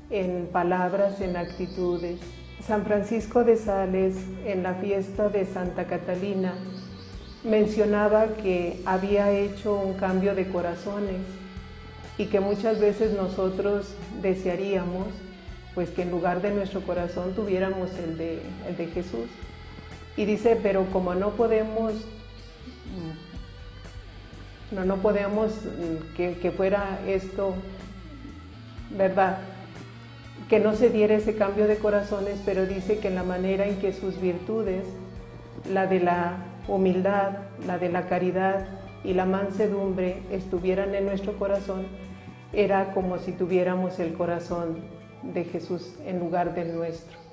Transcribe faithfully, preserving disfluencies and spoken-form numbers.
en palabras, en actitudes. San Francisco de Sales, en la fiesta de Santa Catalina, mencionaba que había hecho un cambio de corazones y que muchas veces nosotros desearíamos pues que en lugar de nuestro corazón tuviéramos el de, el de Jesús. Y dice, pero como no podemos, no, no podemos que, que fuera esto, ¿verdad?, que no se diera ese cambio de corazones, pero dice que en la manera en que sus virtudes, la de la humildad, la de la caridad y la mansedumbre estuvieran en nuestro corazón, era como si tuviéramos el corazón de Jesús en lugar del nuestro.